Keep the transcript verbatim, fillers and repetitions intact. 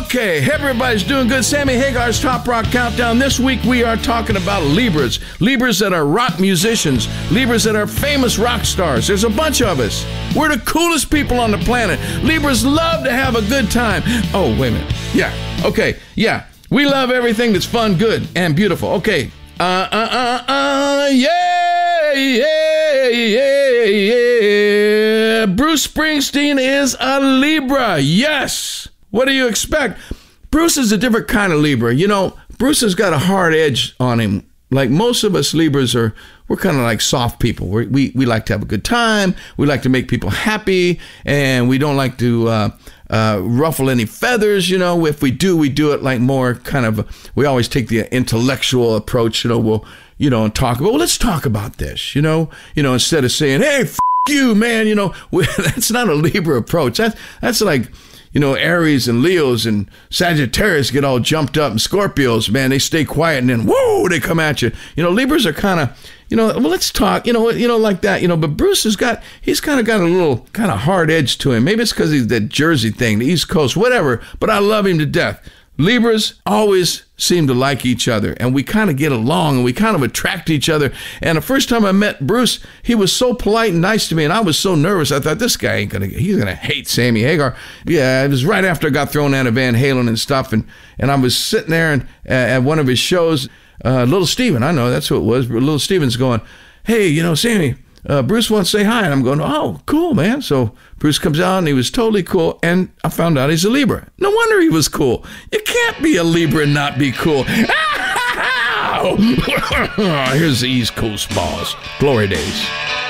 Okay, everybody's doing good. Sammy Hagar's Top Rock Countdown. This week we are talking about Libras. Libras that are rock musicians. Libras that are famous rock stars. There's a bunch of us. We're the coolest people on the planet. Libras love to have a good time. Oh, wait a minute. Yeah, okay, yeah. We love everything that's fun, good, and beautiful. Okay. Uh, uh, uh, uh, yeah, yeah, yeah, yeah. Bruce Springsteen is a Libra. Yes. What do you expect? Bruce is a different kind of Libra. You know, Bruce has got a hard edge on him. Like most of us Libras are, we're kind of like soft people. We're, we we like to have a good time. We like to make people happy, and we don't like to uh, uh, ruffle any feathers. You know, if we do, we do it like more kind of. We always take the intellectual approach. You know, we'll you know and talk about. Well, let's talk about this. You know, you know, instead of saying, "Hey, f- you, man," you know, we, that's not a Libra approach. That's that's like. You know, Aries and Leos and Sagittarius get all jumped up, and Scorpios, man, they stay quiet, and then, whoa, they come at you. You know, Libras are kind of, you know, well, let's talk, you know, you know, like that, you know, but Bruce has got, he's kind of got a little kind of hard edge to him. Maybe it's because he's that Jersey thing, the East Coast, whatever, but I love him to death. Libras always seem to like each other, and we kind of get along, and we kind of attract each other. And the first time I met Bruce, he was so polite and nice to me, and I was so nervous. I thought, this guy ain't gonna, he's gonna hate Sammy Hagar. Yeah, it was right after I got thrown out of Van Halen and stuff, and, and I was sitting there and uh, at one of his shows, uh, Little Steven, I know that's who it was, but Little Steven's going, hey, you know, Sammy, Uh, Bruce wants to say hi, and I'm going, oh, cool, man. So Bruce comes out, and he was totally cool, and I found out he's a Libra. No wonder he was cool. You can't be a Libra and not be cool. Here's the East Coast boss. Glory days.